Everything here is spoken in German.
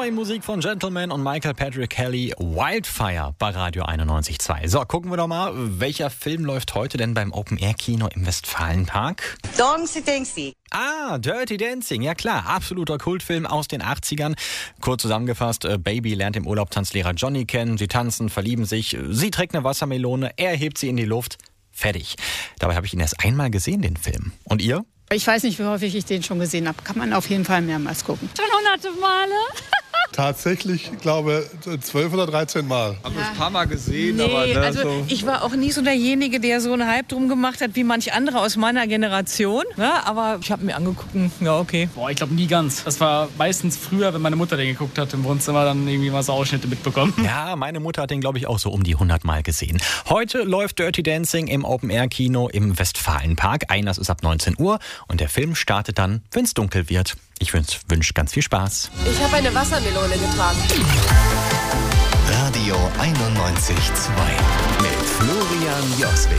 Neue Musik von Gentleman und Michael Patrick Kelly, Wildfire bei Radio 91.2. So, gucken wir doch mal, welcher Film läuft heute denn beim Open-Air-Kino im Westfalenpark? Dancing. Dirty Dancing, ja klar, absoluter Kultfilm aus den 80ern. Kurz zusammengefasst, Baby lernt im Urlaub Tanzlehrer Johnny kennen, sie tanzen, verlieben sich, sie trägt eine Wassermelone, er hebt sie in die Luft, fertig. Dabei habe ich ihn erst einmal gesehen, den Film. Und ihr? Ich weiß nicht, wie häufig ich den schon gesehen habe. Kann man auf jeden Fall mehrmals gucken. Schon hunderte Male. Tatsächlich, ich glaube, 12 oder 13 Mal. Habe es ein paar Mal gesehen, Nee, aber also so. ich war auch nie so derjenige, der so einen Hype drum gemacht hat, wie manch andere aus meiner Generation. Ne? Aber ich habe mir angeguckt, ja okay. Boah, ich glaube nie ganz. Das war meistens früher, wenn meine Mutter den geguckt hat im Wohnzimmer, dann irgendwie mal so Ausschnitte mitbekommen. Ja, meine Mutter hat den, glaube ich, auch so um die 100 Mal gesehen. Heute läuft Dirty Dancing im Open-Air-Kino im Westfalenpark. Einlass ist ab 19 Uhr und der Film startet dann, wenn es dunkel wird. Ich wünsche ganz viel Spaß. Ich habe eine Wassermelone getragen. Radio 91.2 mit Florian Joswig.